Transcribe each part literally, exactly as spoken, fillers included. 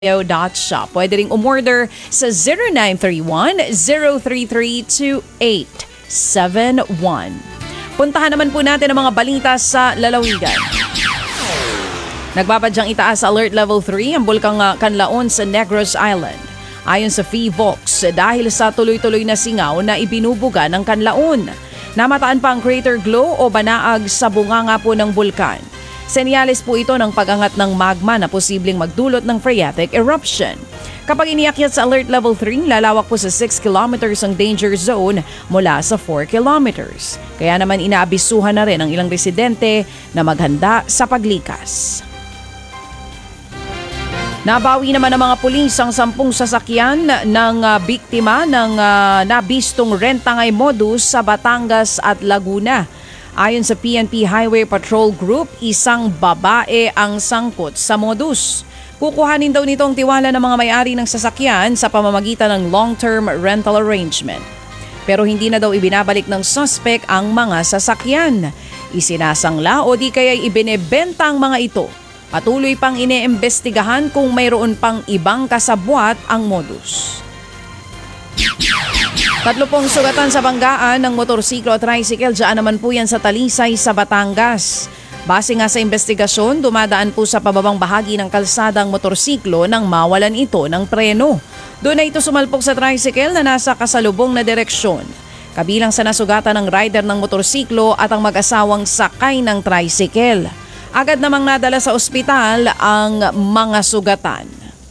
dot shop. Pwede ring umorder sa zero nine three one, zero three three, two eight seven one. Puntahan naman po natin ang mga balita sa lalawigan. Nagbabadyang itaas sa Alert Level three ang bulkang uh, Canlaon sa Negros Island. Ayon sa PHIVOLCS, dahil sa tuloy-tuloy na singaw na ibinubuga ng Canlaon. Namataan pa ang crater glow o banaag sa bunganga po ng bulkan. Senyales po ito ng pag-angat ng magma na posibleng magdulot ng phreatic eruption. Kapag iniakyat sa Alert Level three, lalawak po sa six kilometers ang danger zone mula sa four kilometers. Kaya naman inaabisuhan na rin ang ilang residente na maghanda sa paglikas. Nabawi naman ng mga pulis ang sampung sasakyan ng uh, biktima ng uh, nabistong rentangay modus sa Batangas at Laguna. Ayon sa P N P Highway Patrol Group, isang babae ang sangkot sa modus. Kukuhanin daw nito ang tiwala ng mga may-ari ng sasakyan sa pamamagitan ng long-term rental arrangement. Pero hindi na daw ibinabalik ng suspect ang mga sasakyan. Isinasangla o di kaya ibinebenta ang mga ito. Patuloy pang ine-imbestigahan kung mayroon pang ibang kasabwat ang modus. Tatlo pong sugatan sa banggaan ng motorsiklo at tricycle, dyan naman po yan sa Talisay sa Batangas. Base nga sa investigasyon, dumadaan po sa pababang bahagi ng kalsadang motorsiklo nang mawalan ito ng preno. Doon na ito sumalpok sa tricycle na nasa kasalubong na direksyon. Kabilang sa nasugatan ng rider ng motorsiklo at ang mag-asawang sakay ng tricycle. Agad namang nadala sa ospital ang mga sugatan.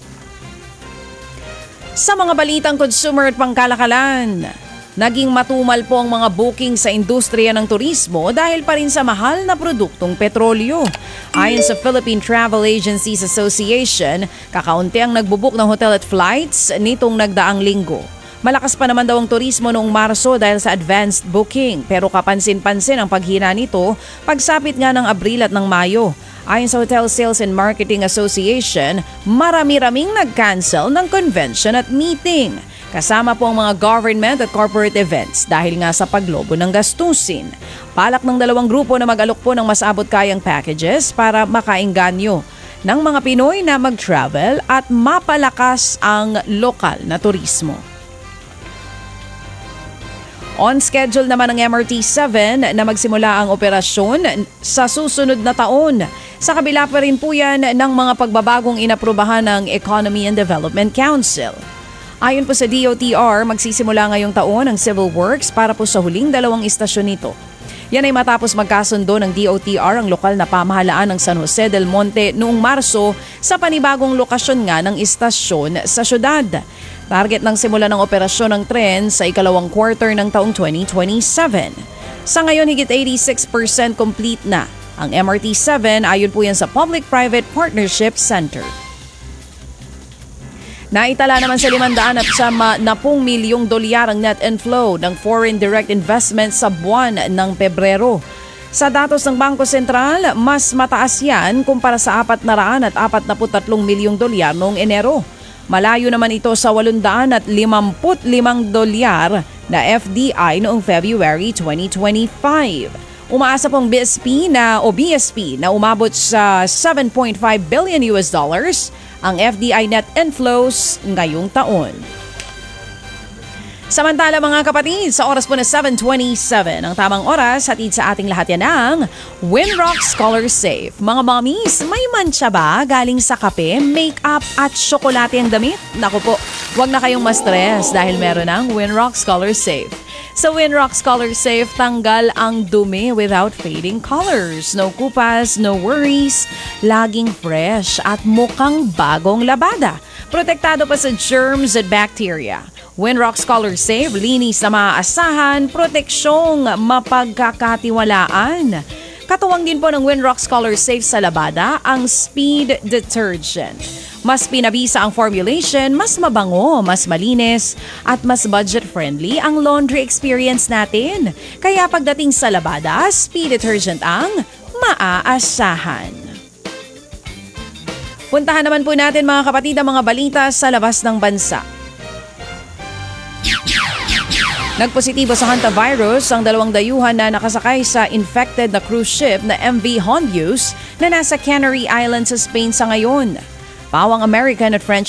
Sa mga balitang consumer at pangkalakalan, naging matumal po ang mga booking sa industriya ng turismo dahil pa rin sa mahal na produktong petrolyo. Ayon sa Philippine Travel Agencies Association, kakaunti ang nagbubook ng hotel at flights nitong nagdaang linggo. Malakas pa naman daw ang turismo noong Marso dahil sa advanced booking, pero kapansin-pansin ang paghina nito pagsapit nga ng Abril at ng Mayo. Ayon sa Hotel Sales and Marketing Association, marami-raming nag-cancel ng convention at meeting. Kasama po ang mga government at corporate events dahil nga sa paglobo ng gastusin. Palak ng dalawang grupo na mag-alok po ng mas abot kayang packages para makaengganyo ng mga Pinoy na mag-travel at mapalakas ang lokal na turismo. On schedule naman ng M R T seven na magsimula ang operasyon sa susunod na taon. Sa kabila pa rin po yan ng mga pagbabagong inaprubahan ng Economy and Development Council. Ayon po sa D O T R, magsisimula ngayong taon ang civil works para po sa huling dalawang istasyon nito. Yan ay matapos magkasundo ng D O T R ang lokal na pamahalaan ng San Jose del Monte noong Marso sa panibagong lokasyon nga ng istasyon sa syudad. Target ng simula ng operasyon ng tren sa ikalawang quarter ng taong twenty twenty-seven. Sa ngayon, higit eighty-six percent complete na ang M R T seven ayon po yan sa Public-Private Partnership Center. Naitala naman sa limandaan at siyam na milyong dolyar ang net inflow ng foreign direct investment sa buwan ng Pebrero. Sa datos ng Bangko Sentral, mas mataas yan kumpara sa apat na raan at apat na tatlong milyong dolyar noong Enero. Malayo naman ito sa walundaan at limampu't limang dolyar na F D I noong February twenty twenty-five. Umaasa pong B S P na o B S P na umabot sa seven point five billion U S dollars ang F D I net inflows ngayong taon. Samantala mga kapatid, sa oras po na seven twenty-seven, ang tamang oras, hatid sa ating lahat yan ng Winrock Scholar Safe. Mga mommies, may mancha ba galing sa kape, make-up at tsokolate ang damit? Naku po, huwag na kayong ma-stress dahil meron ng Winrock Scholar Safe. Sa Winrock Scholar Safe, tanggal ang dumi without fading colors. No kupas, no worries, laging fresh at mukhang bagong labada. Protektado pa sa germs at bacteria. Winrock Scholar Safe, linis na maaasahan, proteksyong mapagkakatiwalaan. Katuwang din po ng Winrock Scholar Safe sa labada ang Speed Detergent. Mas pinabisa ang formulation, mas mabango, mas malinis, at mas budget-friendly ang laundry experience natin. Kaya pagdating sa labada, Speed Detergent ang maaasahan. Puntahan naman po natin mga kapatid ang mga balita sa labas ng bansa. Nagpositibo sa hantavirus ang dalawang dayuhan na nakasakay sa infected na cruise ship na M V Hondius na nasa Canary Islands sa Spain sa ngayon. Pawang American at French